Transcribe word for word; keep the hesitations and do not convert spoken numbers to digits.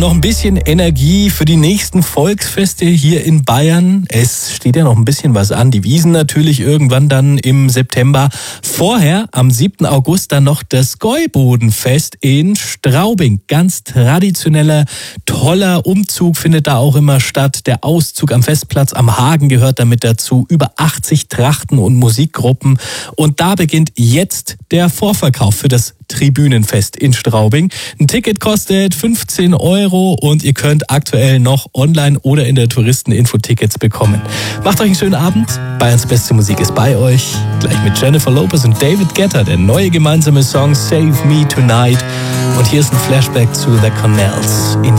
Noch ein bisschen Energie für die nächsten Volksfeste hier in Bayern. Es steht ja noch ein bisschen was an. Die Wiesn natürlich irgendwann dann im September. Vorher, am siebten August, dann noch das Gäubodenfest in Straubing. Ganz traditioneller, toller Umzug findet da auch immer statt. Der Auszug am Festplatz am Hagen gehört damit dazu. Über achtzig Trachten und Musikgruppen. Und da beginnt jetzt der Vorverkauf für das Tribünenfest in Straubing. Ein Ticket kostet fünfzehn Euro und ihr könnt aktuell noch online oder in der Touristeninfo Tickets bekommen. Macht euch einen schönen Abend. Bayerns beste Musik ist bei euch. Gleich mit Jennifer Lopez und David Guetta, der neue gemeinsame Song Save Me Tonight. Und hier ist ein Flashback zu The Cornells in